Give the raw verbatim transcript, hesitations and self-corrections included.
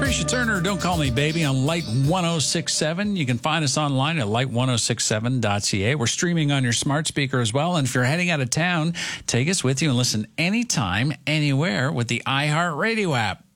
Marisha Turner, Don't Call Me Baby on Light one oh six point seven. You can find us online at light ten sixty-seven dot c a. We're streaming on your smart speaker as well. And if you're heading out of town, take us with you and listen anytime, anywhere with the iHeartRadio app.